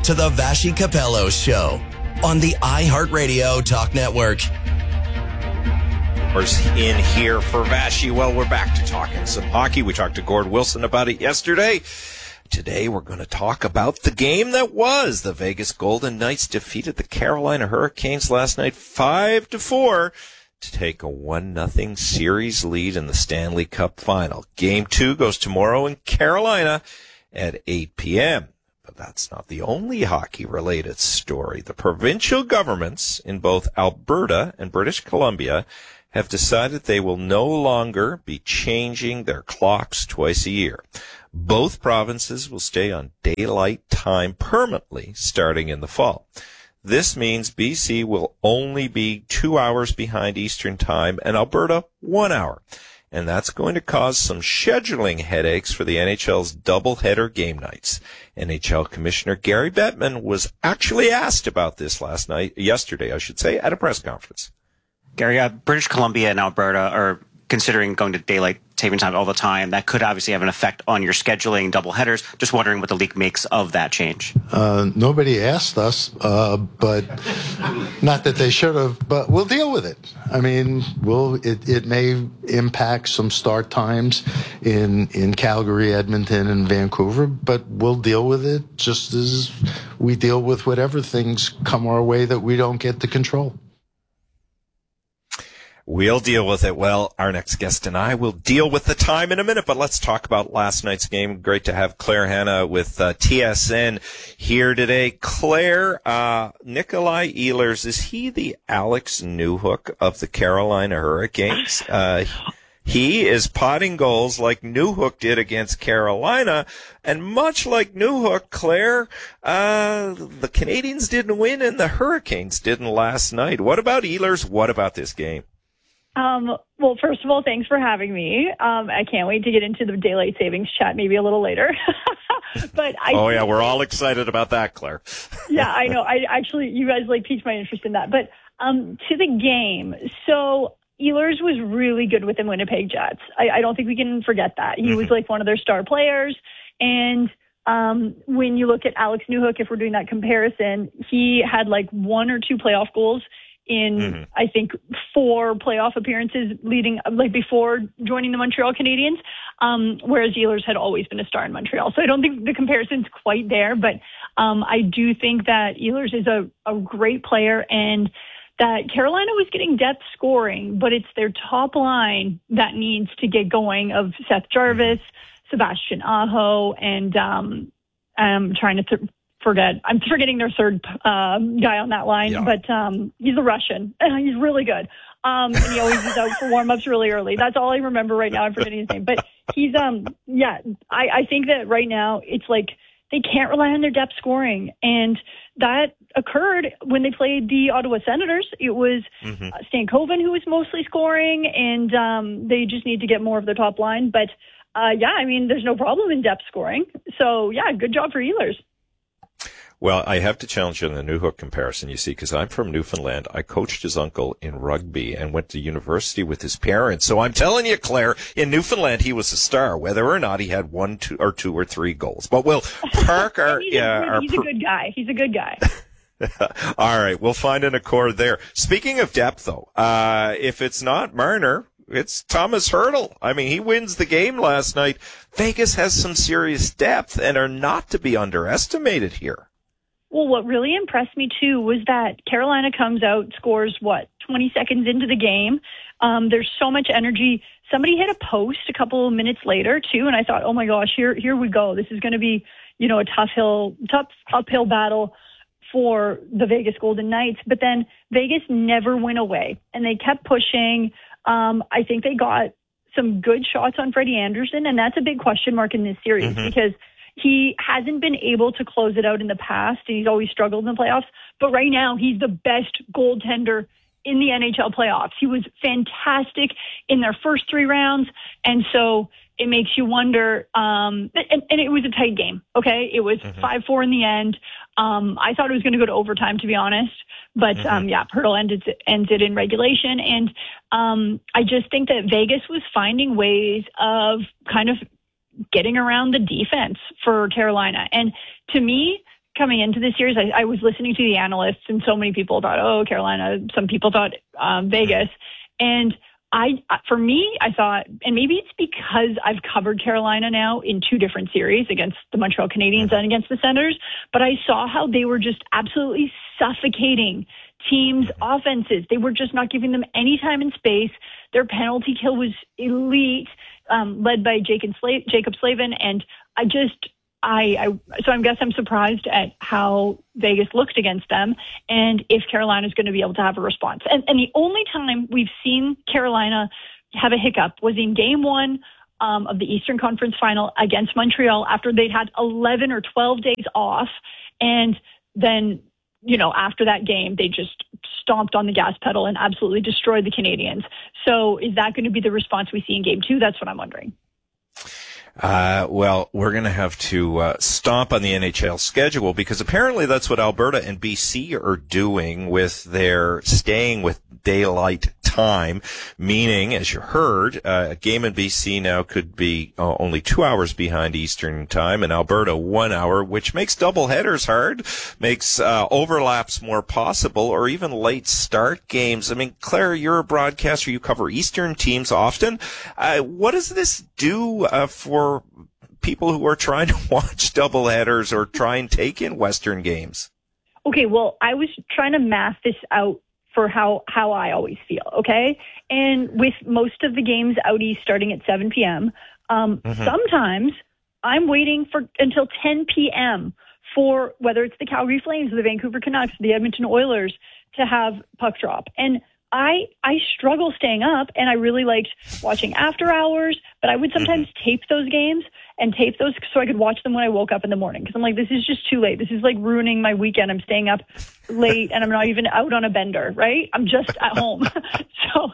to the Vashi Capello Show on the iHeartRadio Talk Network. In here for Vashi. Well, we're back to talking some hockey. We talked to Gord Wilson about it yesterday. Today, we're going to talk about the game that was. The Vegas Golden Knights defeated the Carolina Hurricanes last night 5-4 to take a 1-0 series lead in the Stanley Cup Final. Game 2 goes tomorrow in Carolina at 8 p.m. But that's not the only hockey-related story. The provincial governments in both Alberta and British Columbia have decided they will no longer be changing their clocks twice a year. Both provinces will stay on daylight time permanently starting in the fall. This means BC will only be 2 hours behind Eastern Time and Alberta 1 hour. And that's going to cause some scheduling headaches for the NHL's doubleheader game nights. NHL Commissioner Gary Bettman was actually asked about this yesterday, at a press conference. Gary, British Columbia and Alberta are considering going to daylight saving time all the time. That could obviously have an effect on your scheduling doubleheaders. Just wondering what the league makes of that change. Nobody asked us, but not that they should have, but we'll deal with it. I mean, it may impact some start times in Calgary, Edmonton, and Vancouver, but we'll deal with it just as we deal with whatever things come our way that we don't get to control. We'll deal with it. Well, our next guest and I will deal with the time in a minute, but let's talk about last night's game. Great to have Claire Hanna with TSN here today. Claire, Nikolai Ehlers, is he the Alex Newhook of the Carolina Hurricanes? He is potting goals like Newhook did against Carolina, and much like Newhook, Claire, the Canadians didn't win and the Hurricanes didn't last night. What about Ehlers? What about this game? Well, first of all, thanks for having me. I can't wait to get into the daylight savings chat maybe a little later. But we're all excited about that, Claire. Yeah, I know. You guys piqued my interest in that. But to the game, so Ehlers was really good with the Winnipeg Jets. I don't think we can forget that. He was one of their star players. And when you look at Alex Newhook, if we're doing that comparison, he had 1 or 2 playoff goals in, I think, 4 playoff appearances leading, before joining the Montreal Canadiens, whereas Ehlers had always been a star in Montreal. So I don't think the comparison's quite there, but I do think that Ehlers is a great player, and that Carolina was getting depth scoring, but it's their top line that needs to get going of Seth Jarvis, Sebastian Aho, and I'm forgetting their third guy on that line, but he's a Russian. He's really good. And he always is out for warm-ups really early. That's all I remember right now. I'm forgetting his name. But he's, I think that right now it's they can't rely on their depth scoring. And that occurred when they played the Ottawa Senators. It was Stan Coven who was mostly scoring, and they just need to get more of their top line. But, there's no problem in depth scoring. So, good job for Ehlers. Well, I have to challenge you on the Newhook comparison, you see, because I'm from Newfoundland. I coached his uncle in rugby and went to university with his parents. So I'm telling you, Claire, in Newfoundland, he was a star, whether or not he had 1, 2, or 3 goals. But we'll park our... He's a good guy. He's a good guy. All right, we'll find an accord there. Speaking of depth, though, if it's not Marner, it's Thomas Hertl. I mean, he wins the game last night. Vegas has some serious depth and are not to be underestimated here. Well, what really impressed me, too, was that Carolina comes out, scores, 20 seconds into the game. There's so much energy. Somebody hit a post a couple of minutes later, too, and I thought, oh, my gosh, here we go. This is going to be, a tough uphill battle for the Vegas Golden Knights. But then Vegas never went away, and they kept pushing. I think they got some good shots on Freddie Anderson, and that's a big question mark in this series because he hasn't been able to close it out in the past, and he's always struggled in the playoffs. But right now, he's the best goaltender in the NHL playoffs. He was fantastic in their first 3 rounds, and so it makes you wonder. And it was a tight game, okay? It was 5-4 in the end. I thought it was going to go to overtime, to be honest. But, Hertl ends it in regulation. And I just think that Vegas was finding ways of kind of getting around the defense for Carolina. And to me, coming into this series, I was listening to the analysts, and so many people thought, oh, Carolina. Some people thought Vegas. And for me, I thought, and maybe it's because I've covered Carolina now in 2 different series against the Montreal Canadiens and against the Senators, but I saw how they were just absolutely suffocating teams' offenses. They were just not giving them any time and space. Their penalty kill was elite, led by Jacob Slavin, and so I guess I'm surprised at how Vegas looked against them and if Carolina's going to be able to have a response. And the only time we've seen Carolina have a hiccup was in game 1 of the Eastern Conference Final against Montreal after they'd had 11 or 12 days off. And then, after that game, they just stomped on the gas pedal and absolutely destroyed the Canadiens. So is that going to be the response we see in game 2? That's what I'm wondering. Well, we're going to have to stomp on the NHL schedule because apparently that's what Alberta and BC are doing with their staying with daylight time, meaning, as you heard, a game in BC now could be only 2 hours behind Eastern time, and Alberta 1 hour, which makes double headers hard, makes overlaps more possible, or even late start games. I mean, Claire, you're a broadcaster. You cover Eastern teams often. What does this do for people who are trying to watch double headers or try and take in Western games? Okay, well, I was trying to math this out for how I always feel, okay? And with most of the games out east starting at 7 p.m., sometimes I'm waiting until 10 p.m. for whether it's the Calgary Flames, the Vancouver Canucks, the Edmonton Oilers to have puck drop. And I struggle staying up, and I really liked watching after hours, but I would sometimes tape those games and tape those so I could watch them when I woke up in the morning. Because I'm like, this is just too late. This is like ruining my weekend. I'm staying up late, and I'm not even out on a bender, right? I'm just at home. So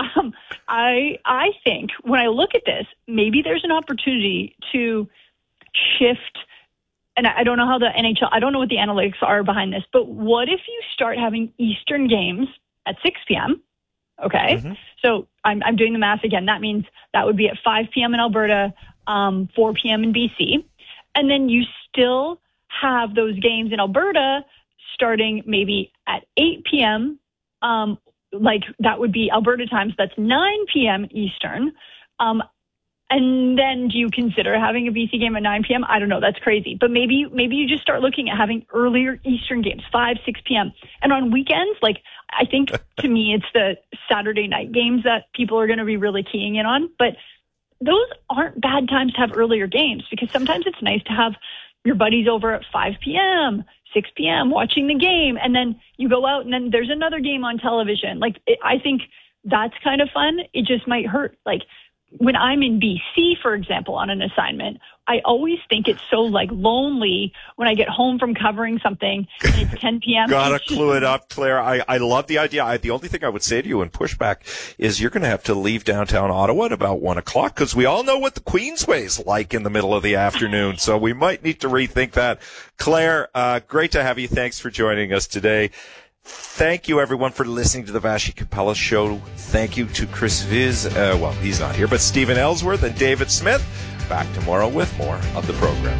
I think when I look at this, maybe there's an opportunity to shift. And I don't know how the NHL, I don't know what the analytics are behind this, but what if you start having Eastern games at 6 p.m., okay? So I'm doing the math again. That means that would be at 5 p.m. in Alberta, 4 p.m. in BC. And then you still have those games in Alberta starting maybe at 8 p.m., like that would be Alberta time, so that's 9 p.m. Eastern. And then do you consider having a BC game at 9 p.m.? I don't know. That's crazy. But maybe you just start looking at having earlier Eastern games, 5, 6 p.m. And on weekends, like I think to me it's the Saturday night games that people are going to be really keying in on. But those aren't bad times to have earlier games because sometimes it's nice to have your buddies over at 5 p.m., 6 p.m. watching the game. And then you go out and then there's another game on television. Like I think that's kind of fun. It just might hurt. Like, when I'm in BC, for example, on an assignment, I always think it's so like lonely when I get home from covering something and it's 10 p.m. Gotta clue it up, Claire. I love the idea. The only thing I would say to you in pushback is you're going to have to leave downtown Ottawa at about 1 o'clock because we all know what the Queensway is like in the middle of the afternoon. So we might need to rethink that. Claire, great to have you. Thanks for joining us today. Thank you, everyone, for listening to the Vassy Capella Show. Thank you to Chris Viz. Well, he's not here, but Stephen Ellsworth and David Smith. Back tomorrow with more of the program.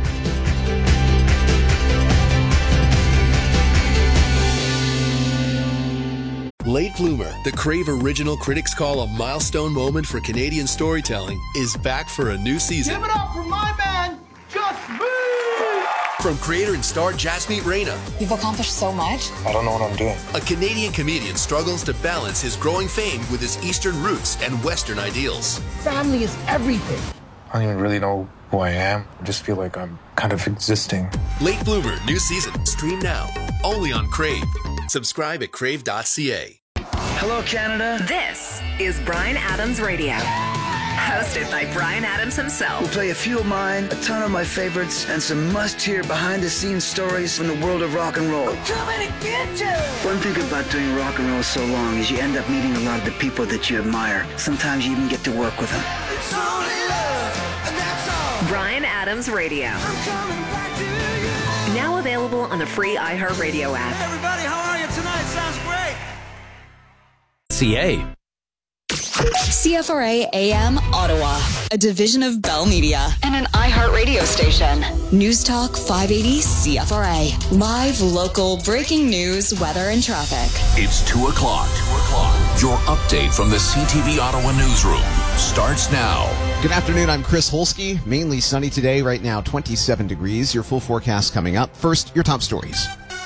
Late Bloomer, the Crave original critics call a milestone moment for Canadian storytelling, is back for a new season. Give it up for my man, Gus Boo! From creator and star Jasmeet Reyna. You've accomplished so much. I don't know what I'm doing. A Canadian comedian struggles to balance his growing fame with his Eastern roots and Western ideals. Family is everything. I don't even really know who I am. I just feel like I'm kind of existing. Late Bloomer, new season. Stream now. Only on Crave. Subscribe at crave.ca. Hello, Canada. This is Bryan Adams Radio. Hosted by Bryan Adams himself. We'll play a few of mine, a ton of my favorites, and some must-hear behind-the-scenes stories from the world of rock and roll. I'm coming to get you! One thing about doing rock and roll so long is you end up meeting a lot of the people that you admire. Sometimes you even get to work with them. It's only love, and that's all. Bryan Adams Radio. I'm coming back to you. Now available on the free iHeartRadio app. Hey everybody, how are you tonight? Sounds great. CA. CFRA AM Ottawa, a division of Bell Media and an iHeartRadio station. News Talk 580 CFRA. Live, local, breaking news, weather, and traffic. It's 2 o'clock. Your update from the CTV Ottawa newsroom starts now. Good afternoon. I'm Chris Holsky. Mainly sunny today. Right now, 27 degrees. Your full forecast coming up. First, your top stories.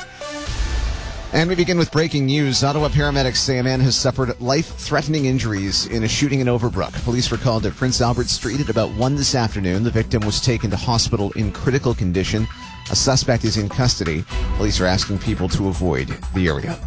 And we begin with breaking news. Ottawa paramedics say a man has suffered life-threatening injuries in a shooting in Overbrook. Police were called at Prince Albert Street at about 1 this afternoon. The victim was taken to hospital in critical condition. A suspect is in custody. Police are asking people to avoid the area.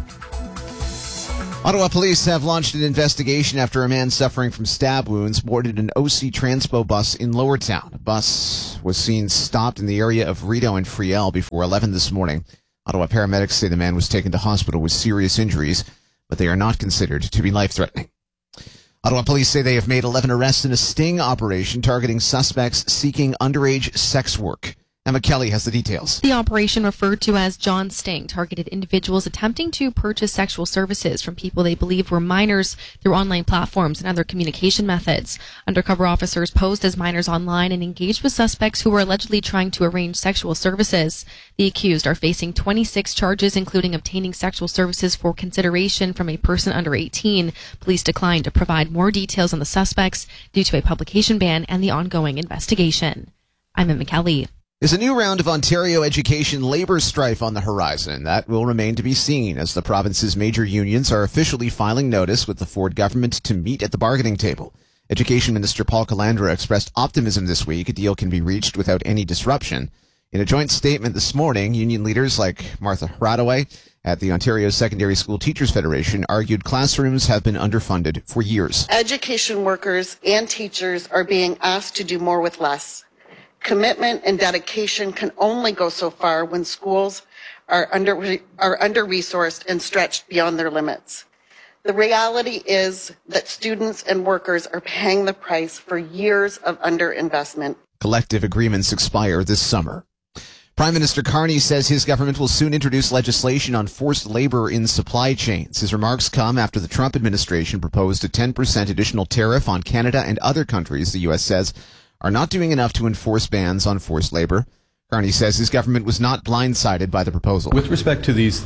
Ottawa police have launched an investigation after a man suffering from stab wounds boarded an OC Transpo bus in Lowertown. A bus was seen stopped in the area of Rideau and Friel before 11 this morning. Ottawa paramedics say the man was taken to hospital with serious injuries, but they are not considered to be life-threatening. Ottawa police say they have made 11 arrests in a sting operation targeting suspects seeking underage sex work. Emma Kelly has the details. The operation, referred to as John Sting, targeted individuals attempting to purchase sexual services from people they believed were minors through online platforms and other communication methods. Undercover officers posed as minors online and engaged with suspects who were allegedly trying to arrange sexual services. The accused are facing 26 charges, including obtaining sexual services for consideration from a person under 18. Police declined to provide more details on the suspects due to a publication ban and the ongoing investigation. I'm Emma Kelly. There's a new round of Ontario education labour strife on the horizon. That will remain to be seen as the province's major unions are officially filing notice with the Ford government to meet at the bargaining table. Education Minister Paul Calandra expressed optimism this week a deal can be reached without any disruption. In a joint statement this morning, union leaders like Martha Haradaway at the Ontario Secondary School Teachers Federation argued classrooms have been underfunded for years. Education workers and teachers are being asked to do more with less. Commitment and dedication can only go so far when schools are under-resourced and stretched beyond their limits. The reality is that students and workers are paying the price for years of underinvestment. Collective agreements expire this summer. Prime Minister Carney says his government will soon introduce legislation on forced labor in supply chains. His remarks come after the Trump administration proposed a 10% additional tariff on Canada and other countries the U.S. says are not doing enough to enforce bans on forced labor. Carney says his government was not blindsided by the proposal. With respect to these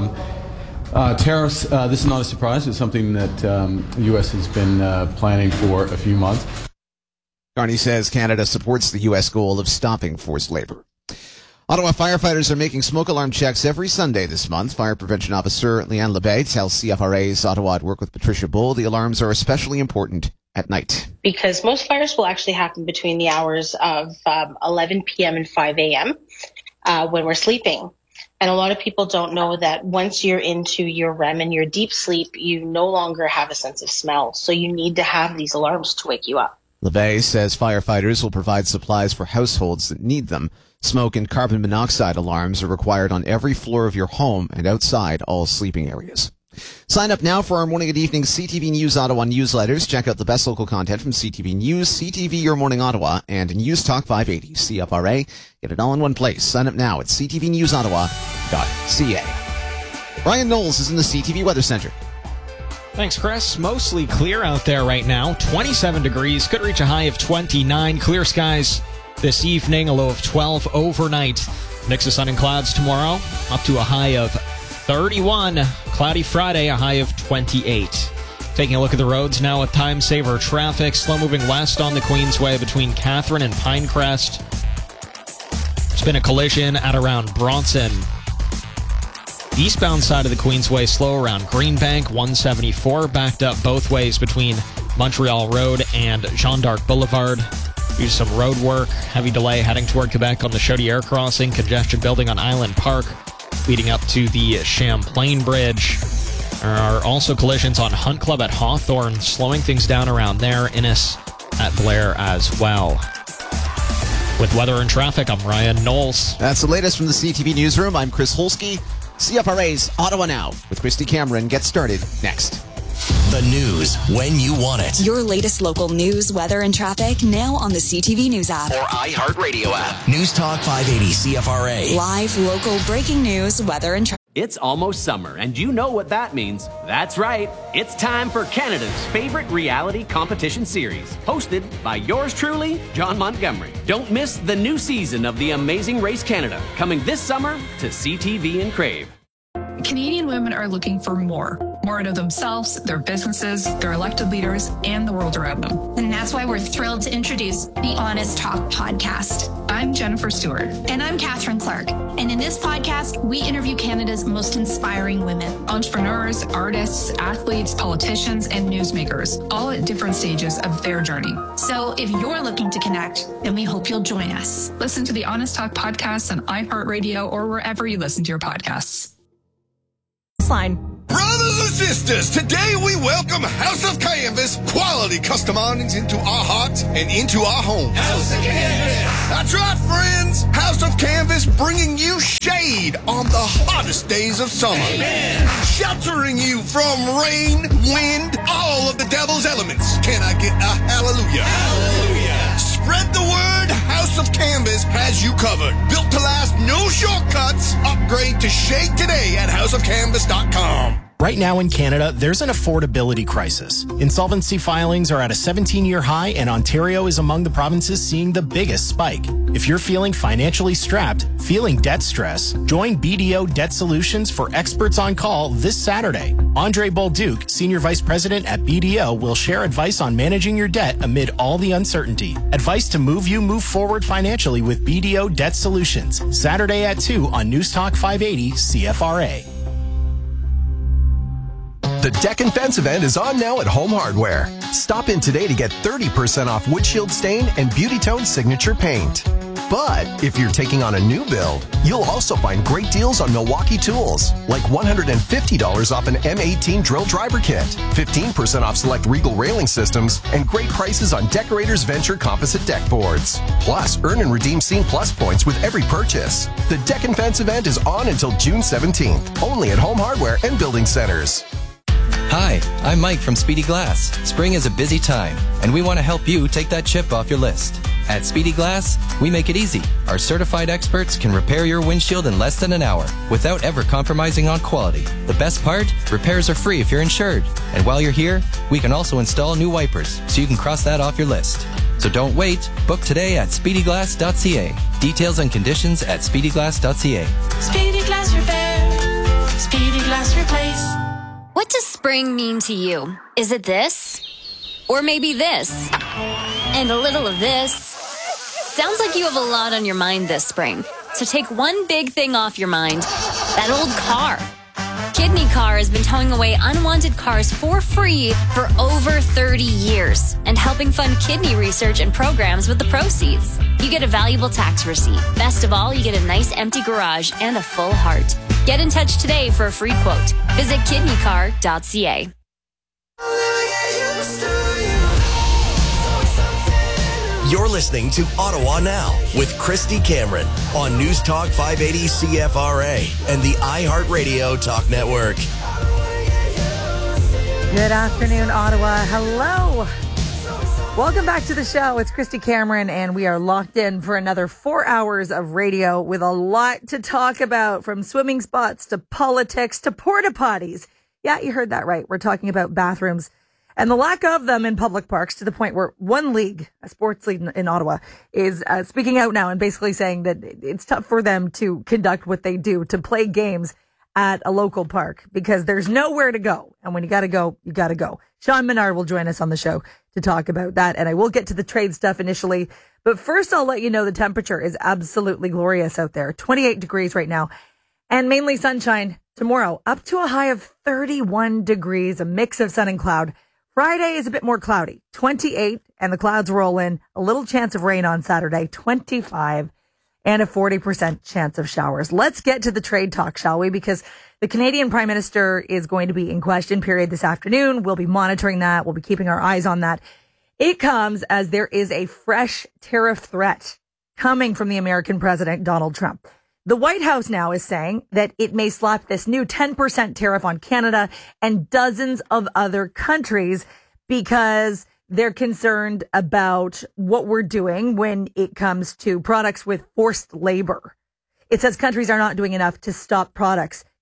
301 tariffs, this is not a surprise. It's something that the U.S. has been planning for a few months. Carney says Canada supports the U.S. goal of stopping forced labor. Ottawa firefighters are making smoke alarm checks every Sunday this month. Fire Prevention Officer Leanne LeBay tells CFRA's Ottawa at Work with Patricia Bull the alarms are especially important at night. Because most fires will actually happen between the hours of 11 p.m. and 5 a.m. When we're sleeping. And a lot of people don't know that once you're into your REM and your deep sleep, you no longer have a sense of smell. So you need to have these alarms to wake you up. LeVay says firefighters will provide supplies for households that need them. Smoke and carbon monoxide alarms are required on every floor of your home and outside all sleeping areas. Sign up now for our morning and evening CTV News Ottawa newsletters. Check out the best local content from CTV News, CTV Your Morning Ottawa, and News Talk 580, CFRA. Get it all in one place. Sign up now at ctvnewsottawa.ca. Brian Knowles is in the CTV Weather Center. Thanks, Chris. Mostly clear out there right now. 27 degrees. Could reach a high of 29. Clear skies this evening. A low of 12 overnight. Mix of sun and clouds tomorrow. Up to a high of 31. Cloudy Friday, a high of 28. Taking a look at the roads now with time saver traffic. Slow moving west on the Queensway between Catherine and Pinecrest. There's been a collision at around Bronson. Eastbound side of the Queensway slow around Greenbank. 174 backed up both ways between Montreal Road and Jeanne d'Arc Boulevard. Due to some road work, heavy delay heading toward Quebec on the Chaudière crossing. Congestion building on Island Park, leading up to the Champlain Bridge. There are also collisions on Hunt Club at Hawthorne, slowing things down around there. Innes at Blair as well. With weather and traffic, I'm Ryan Knowles. That's the latest from the CTV Newsroom. I'm Chris Holsky. CFRA's Ottawa Now with Christy Cameron gets started next. The news when you want it. Your latest local news, weather, and traffic now on the CTV News app. Or iHeartRadio app. News Talk 580 CFRA. Live, local, breaking news, weather, and traffic. It's almost summer, and you know what that means. That's right. It's time for Canada's favorite reality competition series, hosted by yours truly, John Montgomery. Don't miss the new season of The Amazing Race Canada, coming this summer to CTV and Crave. Canadian women are looking for more out of themselves, their businesses, their elected leaders, and the world around them. And that's why we're thrilled to introduce the Honest Talk podcast. I'm Jennifer Stewart. And I'm Catherine Clark. And in this podcast, we interview Canada's most inspiring women. Entrepreneurs, artists, athletes, politicians, and newsmakers, all at different stages of their journey. So if you're looking to connect, then we hope you'll join us. Listen to the Honest Talk podcast on iHeartRadio or wherever you listen to your podcasts. Brothers and sisters, today we welcome House of Canvas quality custom awnings into our hearts and into our homes. House of Canvas. That's right, friends. House of Canvas bringing you shade on the hottest days of summer. Amen. Sheltering you from rain, wind, all of the devil's elements. Can I get a hallelujah? Hallelujah. Spread the word. House of Canvas has you covered. Built to last, no shortcuts. Upgrade to shade today at houseofcanvas.com. Right now in Canada, there's an affordability crisis. Insolvency filings are at a 17-year high, and Ontario is among the provinces seeing the biggest spike. If you're feeling financially strapped, feeling debt stress, join BDO Debt Solutions for experts on call this Saturday. Andre Bolduc, Senior Vice President at BDO, will share advice on managing your debt amid all the uncertainty. Advice to move forward financially with BDO Debt Solutions. Saturday at 2 on News Talk 580 CFRA. The Deck and Fence event is on now at Home Hardware. Stop in today to get 30% off windshield stain and Beauty Tone signature paint. But if you're taking on a new build, you'll also find great deals on Milwaukee tools, like $150 off an M18 drill driver kit, 15% off select Regal railing systems, and great prices on Decorators Venture composite deck boards. Plus, earn and redeem Scene Plus points with every purchase. The Deck and Fence event is on until June 17th, only at Home Hardware and Building Centers. Hi, I'm Mike from Speedy Glass. Spring is a busy time, and we want to help you take that chip off your list. At Speedy Glass, we make it easy. Our certified experts can repair your windshield in less than an hour without ever compromising on quality. The best part? Repairs are free if you're insured. And while you're here, we can also install new wipers, so you can cross that off your list. So don't wait. Book today at speedyglass.ca. Details and conditions at speedyglass.ca. Speedy Glass Repair. Speedy Glass Replace. What does spring mean to you? Is it this? Or maybe this? And a little of this? Sounds like you have a lot on your mind this spring. So take one big thing off your mind. That old car. Kidney Car has been towing away unwanted cars for free for over 30 years and helping fund kidney research and programs with the proceeds. You get a valuable tax receipt. Best of all, you get a nice empty garage and a full heart. Get in touch today for a free quote. Visit kidneycar.ca. You're listening to Ottawa Now with Christy Cameron on News Talk 580 CFRA and the iHeartRadio Talk Network. Good afternoon, Ottawa. Hello. Welcome back to the show. It's Christy Cameron, and we are locked in for another 4 hours of radio with a lot to talk about, from swimming spots to politics to porta potties. Yeah, you heard that right. We're talking about bathrooms and the lack of them in public parks, to the point where one league, a sports league in Ottawa, is speaking out now and basically saying that it's tough for them to conduct what they do, to play games at a local park, because there's nowhere to go. And when you got to go, you got to go. Sean Menard will join us on the show to talk about that. And I will get to the trade stuff initially. But first, I'll let you know the temperature is absolutely glorious out there. 28 degrees right now, and mainly sunshine tomorrow, up to a high of 31 degrees, a mix of sun and cloud. Friday is a bit more cloudy, 28, and the clouds roll in. A little chance of rain on Saturday, 25, and a 40% chance of showers. Let's get to the trade talk, shall we? Because the Canadian Prime Minister is going to be in question period this afternoon. We'll be monitoring that. We'll be keeping our eyes on that. It comes as there is a fresh tariff threat coming from the American president, Donald Trump. The White House now is saying that it may slap this new 10% tariff on Canada and dozens of other countries because they're concerned about what we're doing when it comes to products with forced labor. It says countries are not doing enough to stop products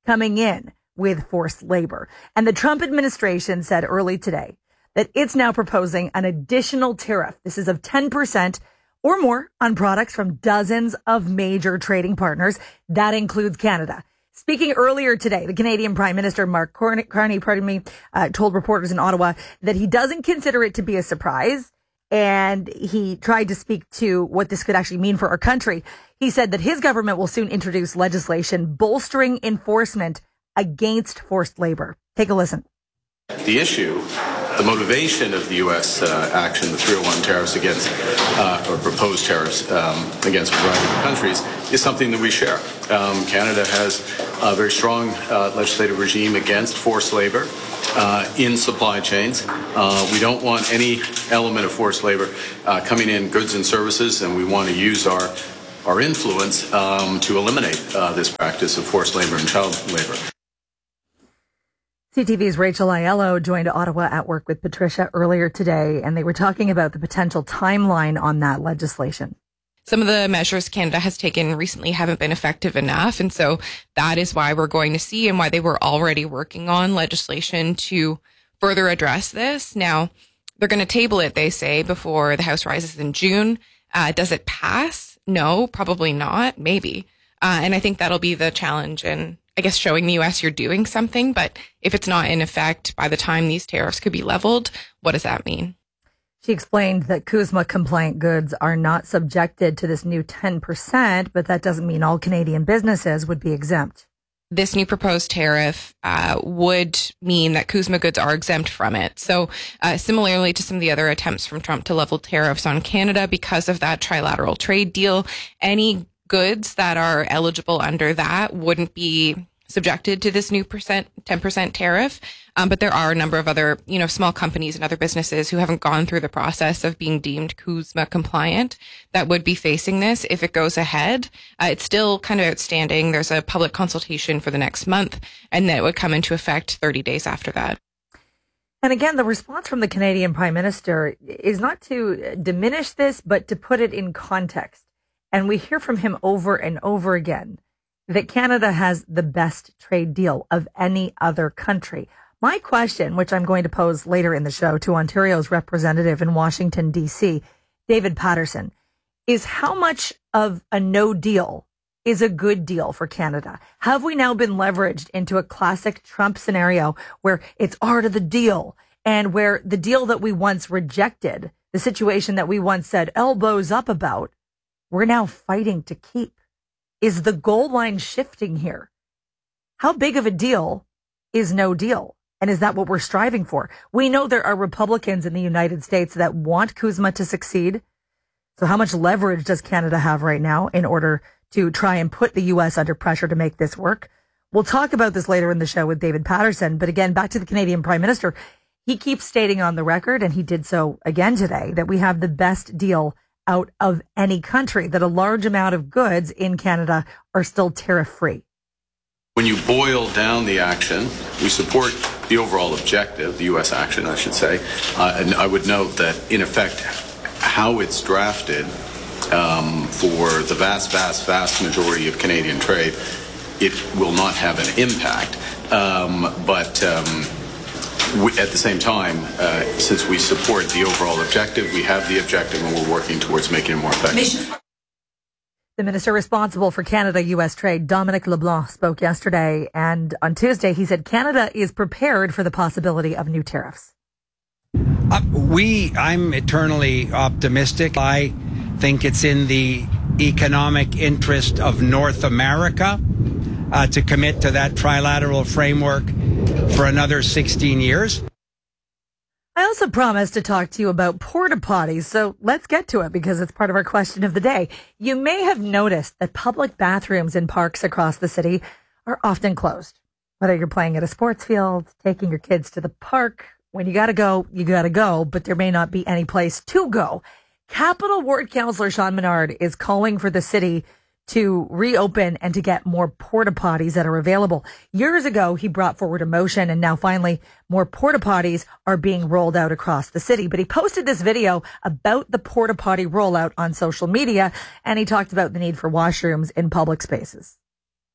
coming in with forced labor. And the Trump administration said early today that it's now proposing an additional tariff. This is of 10% or more on products from dozens of major trading partners. That includes Canada. Speaking earlier today, the Canadian Prime Minister, Mark Carney, told reporters in Ottawa that he doesn't consider it to be a surprise. And he tried to speak to what this could actually mean for our country. He said that his government will soon introduce legislation bolstering enforcement against forced labor. Take a listen. The issue, the motivation of the U.S. action, the 301 tariffs against, or proposed tariffs against a variety of countries, is something that we share. Canada has a very strong legislative regime against forced labor in supply chains. We don't want any element of forced labor coming in goods and services, and we want to use our influence to eliminate this practice of forced labor and child labor. CTV's Rachel Aiello joined Ottawa at Work with Patricia earlier today, and they were talking about the potential timeline on that legislation. Some of the measures Canada has taken recently haven't been effective enough. And so that is why we're going to see and why they were already working on legislation to further address this. Now, they're going to table it, they say, before the House rises in June. Does it pass? No, probably not. Maybe. And I think that'll be the challenge in, I guess, showing the U.S. you're doing something. But if it's not in effect by the time these tariffs could be leveled, what does that mean? She explained that CUSMA compliant goods are not subjected to this new 10%, but that doesn't mean all Canadian businesses would be exempt. This new proposed tariff would mean that CUSMA goods are exempt from it. So similarly to some of the other attempts from Trump to level tariffs on Canada because of that trilateral trade deal, any goods that are eligible under that wouldn't be subjected to this new 10% tariff. But there are a number of other, small companies and other businesses who haven't gone through the process of being deemed CUSMA compliant that would be facing this if it goes ahead. It's still kind of outstanding. There's a public consultation for the next month, and that would come into effect 30 days after that. And again, the response from the Canadian Prime Minister is not to diminish this, but to put it in context. And we hear from him over and over again that Canada has the best trade deal of any other country. My question, which I'm going to pose later in the show to Ontario's representative in Washington, D.C., David Patterson, is how much of a no deal is a good deal for Canada? Have we now been leveraged into a classic Trump scenario where it's art of the deal and where the deal that we once rejected, the situation that we once said elbows up about, we're now fighting to keep? Is the goal line shifting here? How big of a deal is no deal? And is that what we're striving for? We know there are Republicans in the United States that want CUSMA to succeed. So how much leverage does Canada have right now in order to try and put the U.S. under pressure to make this work? We'll talk about this later in the show with David Patterson. But again, back to the Canadian Prime Minister. He keeps stating on the record, and he did so again today, that we have the best deal out of any country, that a large amount of goods in Canada are still tariff-free. When you boil down the action, we support the overall objective, the U.S. action, I should say. And I would note that, in effect, how it's drafted for the vast majority of Canadian trade, it will not have an impact. But at the same time, since we support the overall objective, we have the objective and we're working towards making it more effective. The minister responsible for Canada-U.S. trade, Dominic LeBlanc, spoke yesterday, and on Tuesday he said Canada is prepared for the possibility of new tariffs. I'm eternally optimistic. I think it's in the economic interest of North America to commit to that trilateral framework for another 16 years. I also promised to talk to you about porta potties, so let's get to it because it's part of our question of the day. You may have noticed that public bathrooms in parks across the city are often closed. Whether you're playing at a sports field, taking your kids to the park, when you gotta go, but there may not be any place to go. Capital Ward Councillor Sean Menard is calling for the city to reopen and to get more porta potties that are available. Years ago, he brought forward a motion, and now finally more porta potties are being rolled out across the city. But he posted this video about the porta potty rollout on social media, and he talked about the need for washrooms in public spaces.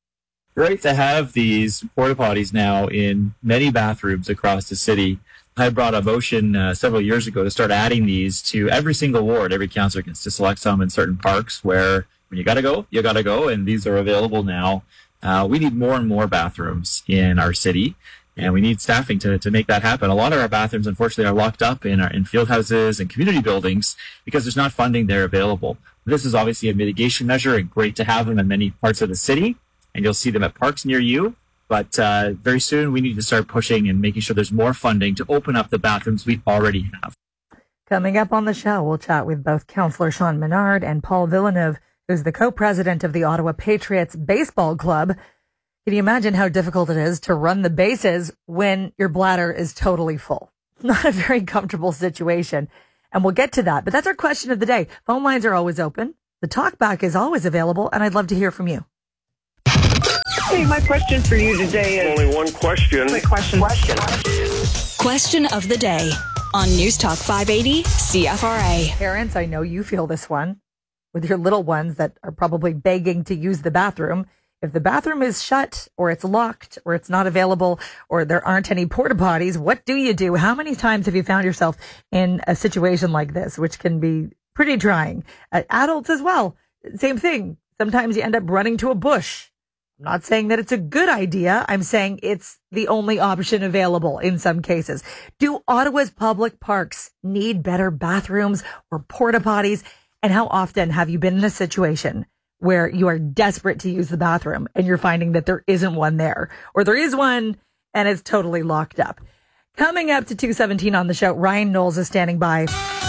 great to have these porta potties now in many bathrooms across the city. I brought a motion several years ago to start adding these to every single ward. Every councillor gets to select some in certain parks where when you gotta go, and these are available now. We need more and more bathrooms in our city, and we need staffing to make that happen. A lot of our bathrooms, unfortunately, are locked up in field houses and community buildings because there's not funding there available. This is obviously a mitigation measure, and great to have them in many parts of the city, and you'll see them at parks near you. But very soon, we need to start pushing and making sure there's more funding to open up the bathrooms we already have. Coming up on the show, we'll chat with both Councillor Sean Menard and Paul Villeneuve, who's the co-president of the Ottawa Patriots Baseball Club. Can you imagine how difficult it is to run the bases when your bladder is totally full? Not a very comfortable situation. And we'll get to that. But that's our question of the day. Phone lines are always open. The talkback is always available, and I'd love to hear from you. Hey, my question for you today is... Only one question. Question of the day on News Talk 580 CFRA. Parents, I know you feel this one with your little ones that are probably begging to use the bathroom. If the bathroom is shut or it's locked or it's not available or there aren't any porta potties, what do you do? How many times have you found yourself in a situation like this, which can be pretty trying? Adults as well. Same thing. Sometimes you end up running to a bush. I'm not saying that it's a good idea. I'm saying it's the only option available in some cases. Do Ottawa's public parks need better bathrooms or porta potties? And how often have you been in a situation where you are desperate to use the bathroom and you're finding that there isn't one there, or there is one and it's totally locked up? Coming up to 2:17 on the show, Ryan Knowles is standing by.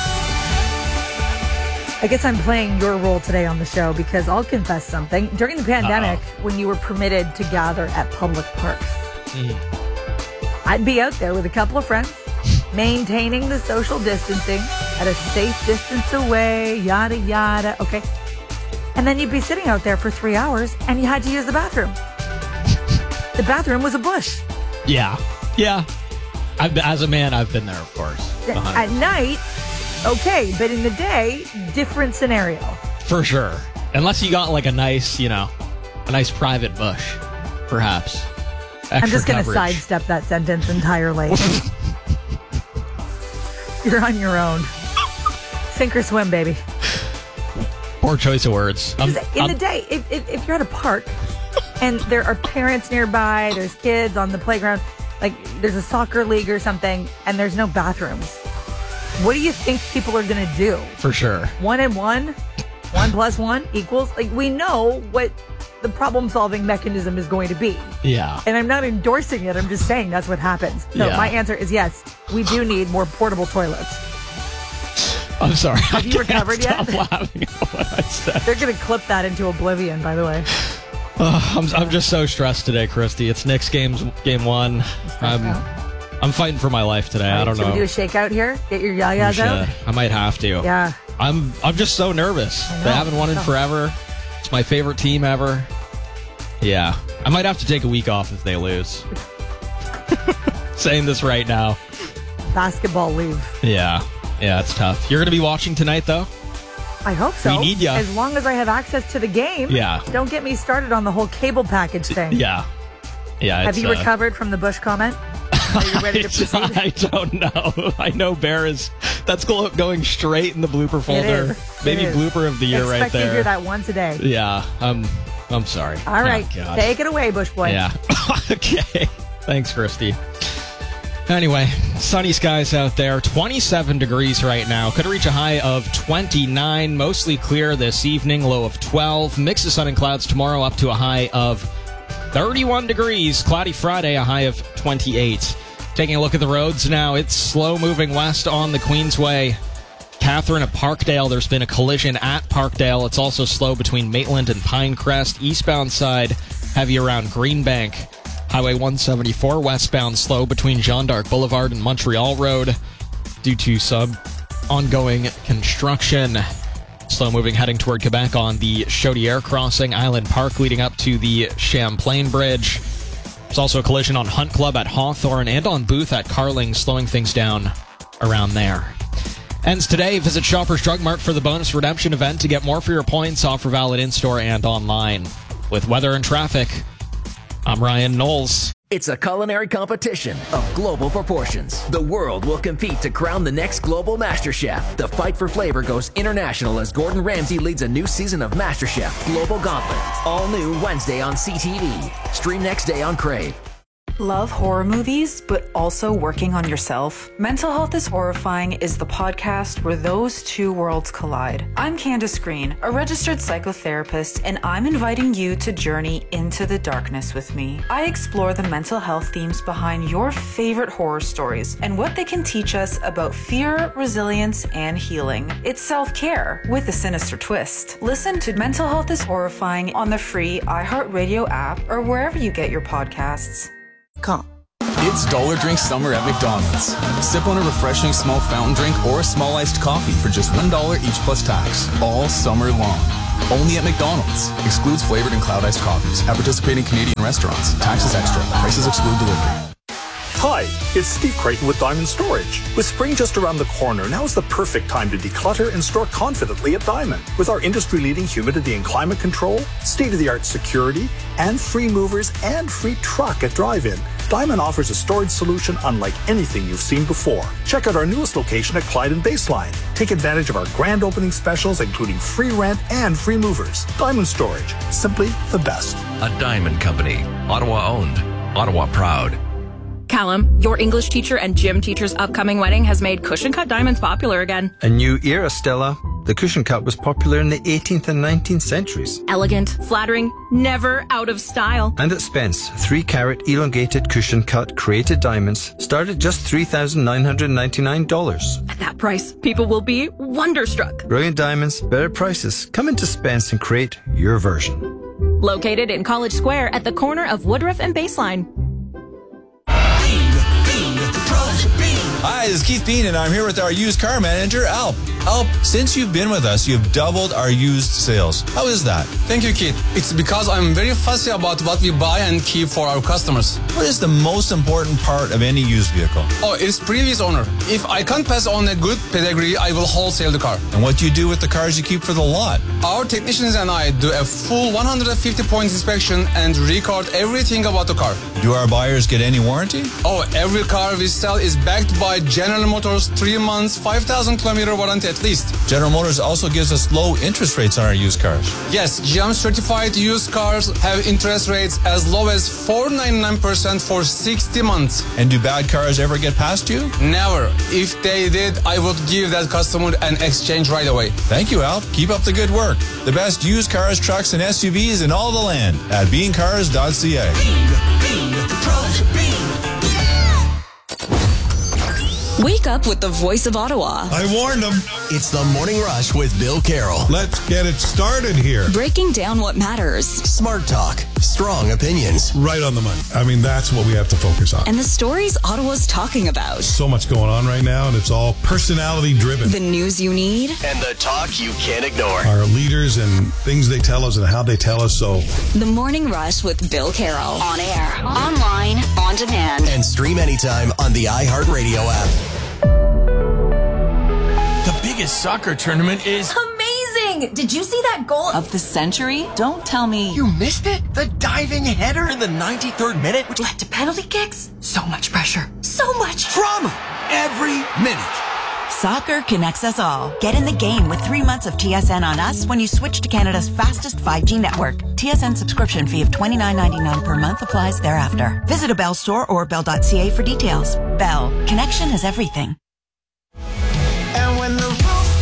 I guess I'm playing your role today on the show because I'll confess something. During the pandemic, when you were permitted to gather at public parks, I'd be out there with a couple of friends, maintaining the social distancing at a safe distance away, yada, yada. Okay. And then you'd be sitting out there for 3 hours and you had to use the bathroom. The bathroom was a bush. Yeah. As a man, I've been there, of course. 100%. At night, okay, but in the day, different scenario. For sure. Unless you got like a nice private bush, perhaps. Extra I'm just going to coverage. sidestep that sentence entirely. You're on your own. Sink or swim, baby. Poor choice of words. In the day, if you're at a park and there are parents nearby, there's kids on the playground, like there's a soccer league or something, and there's no bathrooms, what do you think people are going to do? For sure. 1 and 1? 1 plus 1 equals? Like, we know what the problem-solving mechanism is going to be. Yeah. And I'm not endorsing it. I'm just saying that's what happens. So my answer is yes, we do need more portable toilets. I'm sorry. Have you recovered yet? Stop laughing at what I said. They're going to clip that into oblivion, by the way. I'm just so stressed today, Christy. It's Knicks game 1. I'm fighting for my life today. I don't know. Should we do a shakeout here? Get your yayas out? I might have to. Yeah. I'm just so nervous. They haven't won in forever. It's my favorite team ever. Yeah. I might have to take a week off if they lose. Saying this right now. Basketball leave. Yeah, it's tough. You're going to be watching tonight, though? I hope so. We need ya. As long as I have access to the game. Yeah. Don't get me started on the whole cable package thing. Yeah. Have you recovered from the Bush comment? Are you ready to proceed? I don't know. I know Bear is... That's going straight in the blooper folder. Maybe blooper of the year right there. Expect to hear that once a day. Yeah. I'm sorry. All right. Oh, take it away, Bush boy. Yeah. Okay. Thanks, Christy. Anyway, sunny skies out there. 27 degrees right now. Could reach a high of 29. Mostly clear this evening. Low of 12. Mix of sun and clouds tomorrow up to a high of 31 degrees. Cloudy Friday, a high of 28. Taking a look at the roads now. It's slow moving west on the Queensway. Catherine at Parkdale. There's been a collision at Parkdale. It's also slow between Maitland and Pinecrest. Eastbound side, heavy around Greenbank. Highway 174 westbound slow between Jean d'Arc Boulevard and Montreal Road due to some ongoing construction. Slow moving heading toward Quebec on the Chaudière crossing, Island Park leading up to the Champlain Bridge. There's also a collision on Hunt Club at Hawthorne and on Booth at Carling, slowing things down around there. Ends today. Visit Shoppers Drug Mart for the bonus redemption event to get more for your points. Offer valid in-store and online. With weather and traffic, I'm Ryan Knowles. It's a culinary competition of global proportions. The world will compete to crown the next global MasterChef. The fight for flavor goes international as Gordon Ramsay leads a new season of MasterChef Global Gauntlet. All new Wednesday on CTV. Stream next day on Crave. Love horror movies, but also working on yourself? Mental Health is Horrifying is the podcast where those two worlds collide. I'm Candace Green, a registered psychotherapist, and I'm inviting you to journey into the darkness with me. I explore the mental health themes behind your favorite horror stories and what they can teach us about fear, resilience, and healing. It's self-care with a sinister twist. Listen to Mental Health is Horrifying on the free iHeartRadio app or wherever you get your podcasts. It's Dollar Drink Summer at McDonald's. Sip on a refreshing small fountain drink or a small iced coffee for just $1 each plus tax, all summer long. Only at McDonald's. Excludes flavored and cloud iced coffees at participating Canadian restaurants. Taxes extra. Prices exclude delivery. Hi, it's Steve Creighton with Diamond Storage. With spring just around the corner, now is the perfect time to declutter and store confidently at Diamond. With our industry-leading humidity and climate control, state-of-the-art security, and free movers and free truck at drive-in, Diamond offers a storage solution unlike anything you've seen before. Check out our newest location at Clyde and Baseline. Take advantage of our grand opening specials, including free rent and free movers. Diamond Storage, simply the best. A Diamond Company. Ottawa owned. Ottawa proud. Callum, your English teacher and gym teacher's upcoming wedding has made cushion cut diamonds popular again. A new era, Stella. The cushion cut was popular in the 18th and 19th centuries. Elegant, flattering, never out of style. And at Spence, 3-carat elongated cushion cut created diamonds start at just $3,999. At that price, people will be wonderstruck. Brilliant diamonds, better prices. Come into Spence and create your version. Located in College Square at the corner of Woodruff and Baseline. Hi, this is Keith Bean, and I'm here with our used car manager, Alp. Alp, since you've been with us, you've doubled our used sales. How is that? Thank you, Keith. It's because I'm very fussy about what we buy and keep for our customers. What is the most important part of any used vehicle? Oh, it's previous owner. If I can't pass on a good pedigree, I will wholesale the car. And what do you do with the cars you keep for the lot? Our technicians and I do a full 150-point inspection and record everything about the car. Do our buyers get any warranty? Oh, every car we sell is backed by General Motors 3 months, 5,000-kilometer warranty at least. General Motors also gives us low interest rates on our used cars. Yes, GM certified used cars have interest rates as low as 4.99% for 60 months. And do bad cars ever get past you? Never. If they did, I would give that customer an exchange right away. Thank you, Al. Keep up the good work. The best used cars, trucks, and SUVs in all the land at beancars.ca. Wake up with the voice of Ottawa. I warned them. It's the Morning Rush with Bill Carroll. Let's get it started here. Breaking down what matters. Smart talk. Strong opinions. Right on the money. I mean, that's what we have to focus on. And the stories Ottawa's talking about. So much going on right now, and it's all personality driven. The news you need. And the talk you can't ignore. Our leaders and things they tell us and how they tell us so. The Morning Rush with Bill Carroll. On air, online, on demand. And stream anytime on the iHeartRadio app. The biggest soccer tournament is amazing! Did you see that goal Of the century? Don't tell me. You missed it? The diving header in the 93rd minute, which led to penalty kicks? So much pressure. So much drama every minute. Soccer connects us all. Get in the game with 3 months of TSN on us when you switch to Canada's fastest 5G network. TSN subscription fee of $29.99 per month applies thereafter. Visit a Bell store or bell.ca for details. Bell. Connection is everything. And when the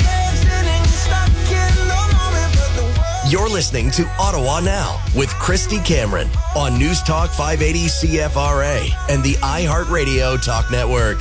You're listening to Ottawa Now with Christy Cameron on News Talk 580 CFRA and the iHeartRadio Talk Network.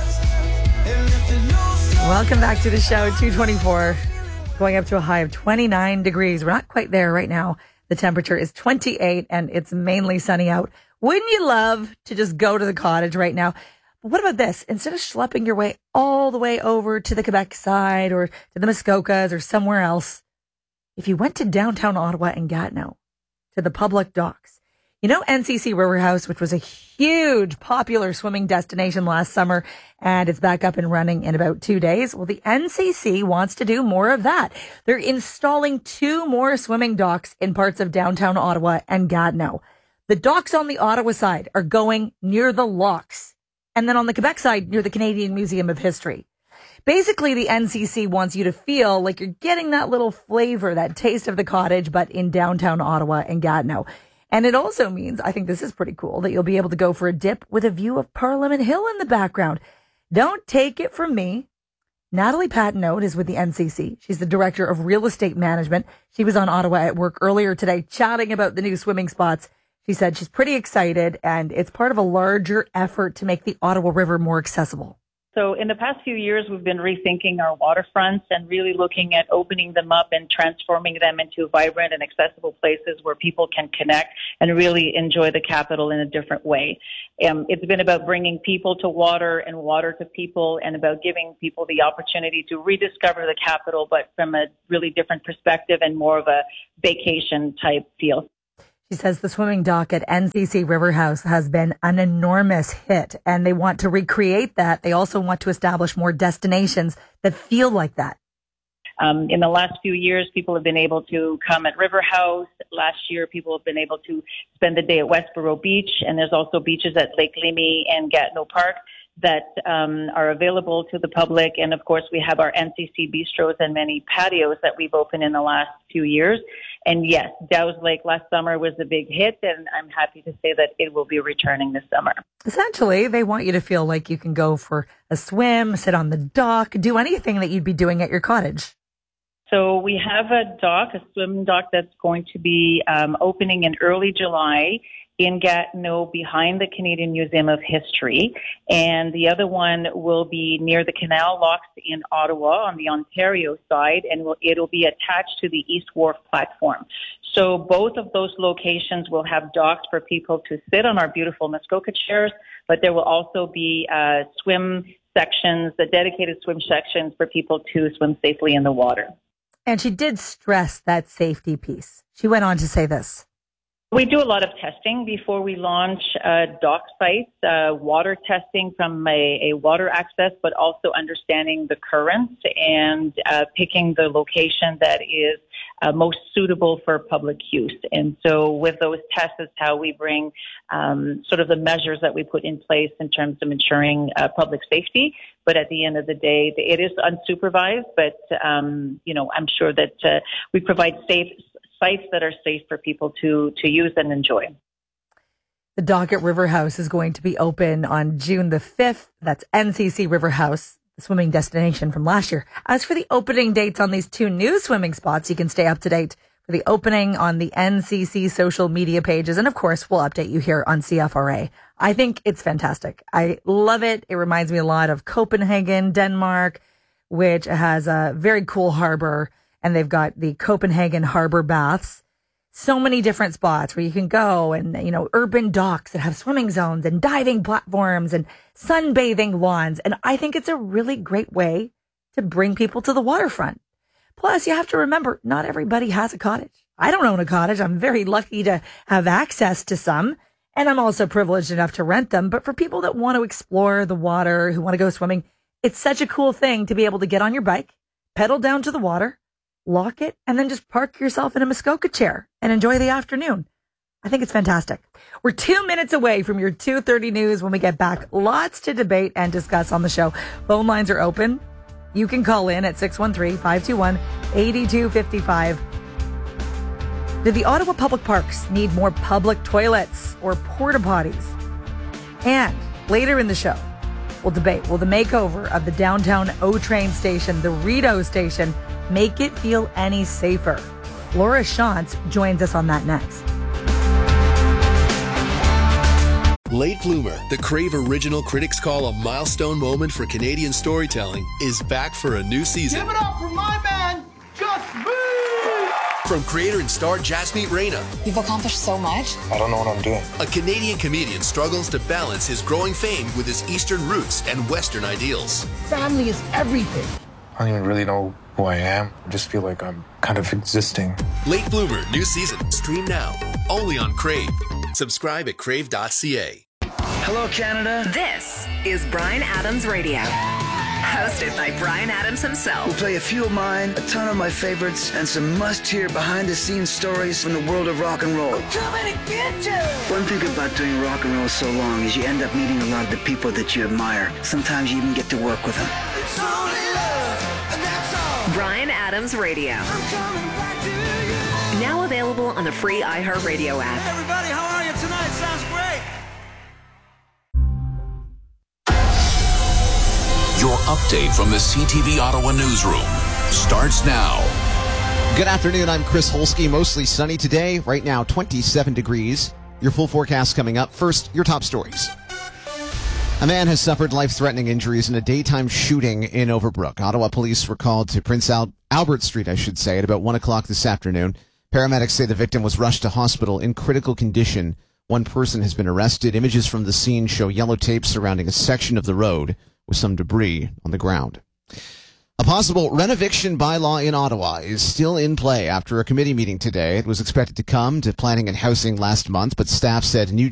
Welcome back to the show. 224, going up to a high of 29 degrees. We're not quite there right now. The temperature is 28 and it's mainly sunny out. Wouldn't you love to just go to the cottage right now? But what about this? Instead of schlepping your way all the way over to the Quebec side or to the Muskokas or somewhere else, if you went to downtown Ottawa and Gatineau, to the public docks, you know, NCC River House, which was a huge popular swimming destination last summer, and it's back up and running in about 2 days. Well, the NCC wants to do more of that. They're installing 2 more swimming docks in parts of downtown Ottawa and Gatineau. The docks on the Ottawa side are going near the locks. And then on the Quebec side, near the Canadian Museum of History. Basically, the NCC wants you to feel like you're getting that little flavor, that taste of the cottage, but in downtown Ottawa and Gatineau. And it also means, I think this is pretty cool, that you'll be able to go for a dip with a view of Parliament Hill in the background. Don't take it from me. Natalie Patenaude is with the NCC. She's the Director of Real Estate Management. She was on Ottawa at Work earlier today chatting about the new swimming spots. She said she's pretty excited, and it's part of a larger effort to make the Ottawa River more accessible. So in the past few years, we've been rethinking our waterfronts and really looking at opening them up and transforming them into vibrant and accessible places where people can connect and really enjoy the capital in a different way. It's been about bringing people to water and water to people, and about giving people the opportunity to rediscover the capital, but from a really different perspective and more of a vacation type feel. She says the swimming dock at NCC River House has been an enormous hit, and they want to recreate that. They also want to establish more destinations that feel like that. In the last few years, people have been able to come at River House. Last year, people have been able to spend the day at Westboro Beach, and there's also beaches at Lake Limy and Gatineau Park that are available to the public. And of course, we have our NCC bistros and many patios that we've opened in the last few years. And yes, Dow's Lake last summer was a big hit, and I'm happy to say that it will be returning this summer. Essentially, they want you to feel like you can go for a swim, sit on the dock, do anything that you'd be doing at your cottage. So we have a dock, a swim dock that's going to be opening in early July in Gatineau behind the Canadian Museum of History. And the other one will be near the Canal Locks in Ottawa on the Ontario side, and it'll be attached to the East Wharf platform. So both of those locations will have docks for people to sit on our beautiful Muskoka chairs, but there will also be swim sections, the dedicated swim sections for people to swim safely in the water. And she did stress that safety piece. She went on to say this. We do a lot of testing before we launch dock sites, water testing from a water access, but also understanding the currents and picking the location that is most suitable for public use. And so with those tests is how we bring sort of the measures that we put in place in terms of ensuring public safety. But at the end of the day, it is unsupervised, but, I'm sure that we provide sites that are safe for people to use and enjoy. The dock at River House is going to be open on June the 5th. That's NCC River House, the swimming destination from last year. As for the opening dates on these two new swimming spots, you can stay up to date for the opening on the NCC social media pages. And of course, we'll update you here on CFRA. I think it's fantastic. I love it. It reminds me a lot of Copenhagen, Denmark, which has a very cool harbor. And they've got the Copenhagen Harbor Baths. So many different spots where you can go, and, urban docks that have swimming zones and diving platforms and sunbathing lawns. And I think it's a really great way to bring people to the waterfront. Plus, you have to remember, not everybody has a cottage. I don't own a cottage. I'm very lucky to have access to some. And I'm also privileged enough to rent them. But for people that want to explore the water, who want to go swimming, it's such a cool thing to be able to get on your bike, pedal down to the water, lock it, and then just park yourself in a Muskoka chair and enjoy the afternoon. I think it's fantastic. We're 2 minutes away from your 2:30 news. When we get back, lots to debate and discuss on the show. Phone lines are open. You can call in at 613-521-8255. Do the Ottawa public parks need more public toilets or porta potties? And later in the show, we'll debate, will the makeover of the downtown O-Train station, the Rideau station, make it feel any safer? Laura Shantz joins us on that next. Late Bloomer, the Crave original critics call a milestone moment for Canadian storytelling, is back for a new season. Give it up for my man, Just Me! From creator and star Jasmeet Reyna. You've accomplished so much. I don't know what I'm doing. A Canadian comedian struggles to balance his growing fame with his Eastern roots and Western ideals. Family is everything. I don't even really know who I am. I just feel like I'm kind of existing. Late Bloomer, new season. Stream now. Only on Crave. Subscribe at crave.ca. Hello, Canada. This is Bryan Adams Radio. hosted by Bryan Adams himself. We'll play a few of mine, a ton of my favorites, and some must-hear behind-the-scenes stories from the world of rock and roll. I'm coming to get you! One thing about doing rock and roll so long is you end up meeting a lot of the people that you admire. Sometimes you even get to work with them. It's only love, and that's all. Bryan Adams Radio. I'm coming back to you. Now available on the free iHeartRadio app. Hey everybody, how are you tonight? Sounds great. Your update from the CTV Ottawa newsroom starts now. Good afternoon. I'm Chris Holsky. Mostly sunny today. Right now, 27 degrees. Your full forecast coming up. First, your top stories. A man has suffered life-threatening injuries in a daytime shooting in Overbrook. Ottawa police were called to Prince Albert Street, at about 1 o'clock this afternoon. Paramedics say the victim was rushed to hospital in critical condition. One person has been arrested. Images from the scene show yellow tape surrounding a section of the road with some debris on the ground. A possible renoviction bylaw in Ottawa is still in play after a committee meeting today. It was expected to come to planning and housing last month, but staff said new